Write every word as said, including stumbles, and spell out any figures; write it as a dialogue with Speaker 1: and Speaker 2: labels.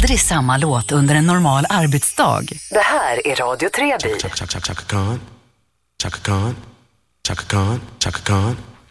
Speaker 1: aldrig samma låt under en normal arbetsdag. Det här är Radio Treby.
Speaker 2: Chaka, chaka, chaka, chaka Khan. Chaka Khan. Chaka Khan. Chaka Khan.